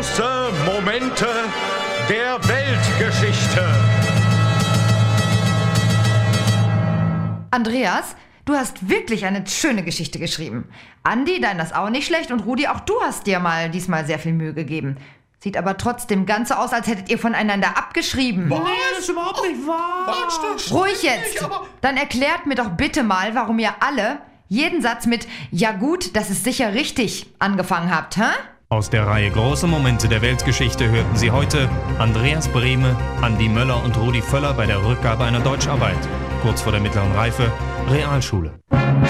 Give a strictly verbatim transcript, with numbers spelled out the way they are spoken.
Große Momente der Weltgeschichte. Andreas, du hast wirklich eine schöne Geschichte geschrieben. Andi, dein ist auch nicht schlecht, und Rudi, auch du hast dir mal diesmal sehr viel Mühe gegeben. Sieht aber trotzdem ganz so aus, als hättet ihr voneinander abgeschrieben. Was? Nee, das ist überhaupt nicht wahr. Quatsch, Ruhig jetzt! aber Dann erklärt mir doch bitte mal, warum ihr alle jeden Satz mit "Ja gut, das ist sicher richtig" angefangen habt, hä? Aus der Reihe Große Momente der Weltgeschichte hörten Sie heute Andreas Brehme, Andi Möller und Rudi Völler bei der Rückgabe einer Deutscharbeit. Kurz vor der mittleren Reife, Realschule.